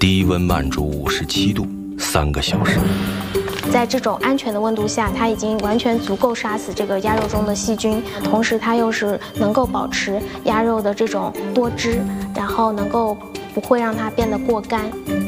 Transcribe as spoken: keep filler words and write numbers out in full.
低温慢煮五十七度，三个小时。 在这种安全的温度下，它已经完全足够杀死这个鸭肉中的细菌，同时它又是能够保持鸭肉的这种多汁，然后能够不会让它变得过干。